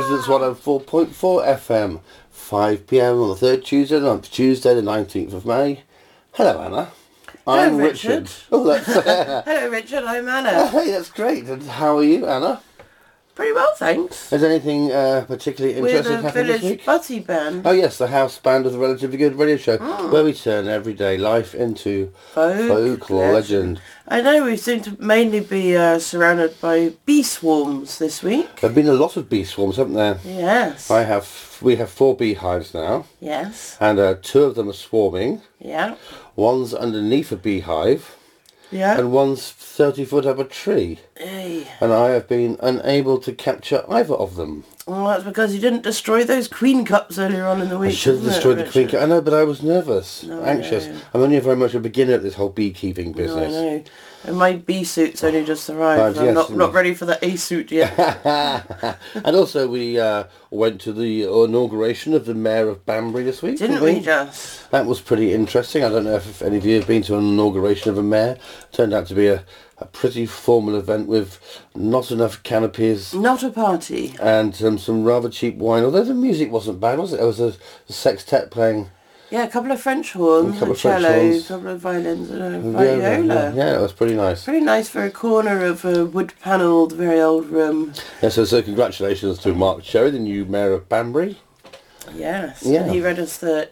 Residence 104.4 FM, 5 p.m. on the third Tuesday of the month, Tuesday the 19th of May. Hello, Anna. I'm Richard. Oh, that's... Hello, Richard. I'm Anna. Hey, that's great. And how are you, Anna? Pretty well, thanks. Is anything particularly interesting happening this week? We're the Village Butty Band. Oh yes, the house band of the Relatively Good radio show, where we turn everyday life into folklore legend. I know we seem to mainly be surrounded by bee swarms this week. There have been a lot of bee swarms, haven't there? Yes. We have 4 beehives now. Yes. And 2 of them are swarming. Yeah. One's underneath a beehive. Yeah. And one's 30 foot up a tree. Hey. And I have been unable to capture either of them. Well, that's because you didn't destroy those queen cups earlier on in the week. I should have destroyed the queen cup. I know, but I was nervous, anxious. No. I'm only very much a beginner at this whole beekeeping business. No, I know. And my bee suit's only just arrived. I'm not ready for the A suit yet. And also we went to the inauguration of the Mayor of Banbury this week. Didn't we just? That was pretty interesting. I don't know if any of you have been to an inauguration of a mayor. Turned out to be a pretty formal event with not enough canopies. Not a party. And some rather cheap wine. Although the music wasn't bad, was it? There was a sextet playing. Yeah, a couple of French horns, a cello, a couple of violins, and a viola. Yeah, it was pretty nice. Pretty nice for a corner of a wood-panelled, very old room. Yeah, so congratulations to Mark Cherry, the new Mayor of Banbury. Yes, yeah. And he read us the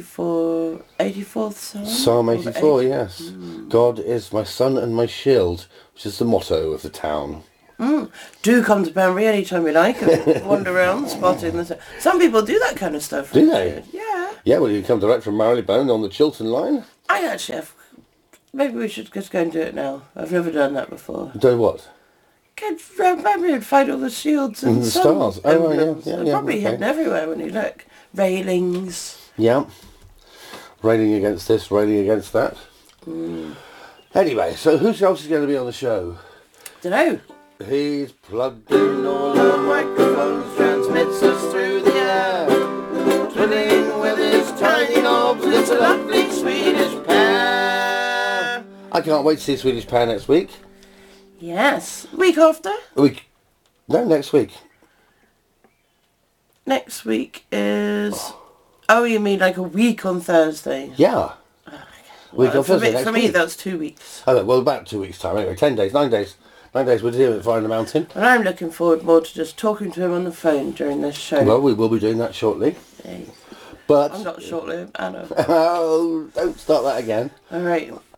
84th Psalm? Psalm 84, yes. God is my sun and my shield, which is the motto of the town. Do come to Banbury anytime you like and wander around spotting the... Some people do that kind of stuff. Do they? Yeah. Yeah, well, you can come direct from Marylebone on the Chiltern line. I actually have... Maybe we should just go and do it now. I've never done that before. Do what? Go around Banbury and find all the shields and the stars. Oh, yeah. They're probably hidden everywhere when you look. Railings. Yeah. Railing against this, railing against that. Anyway, so who else is going to be on the show? Dunno. He's plugged in all the microphones, transmits us through the air, twiddling with his tiny knobs, it's a lovely Swedish pair. I can't wait to see Swedish Pair next week. Yes. Week after? No, next week. Next week is... Oh, you mean like a week on Thursday? Yeah. Week on Thursday for me, that's 2 weeks. Oh, well, about 2 weeks' time. Anyway, 10 days, 9 days. 9 days we're here at Fire in the Mountain. And I'm looking forward more to just talking to him on the phone during this show. Well, we will be doing that shortly. Hey. But... I'm not shortly, Anna. Oh, don't start that again. All right.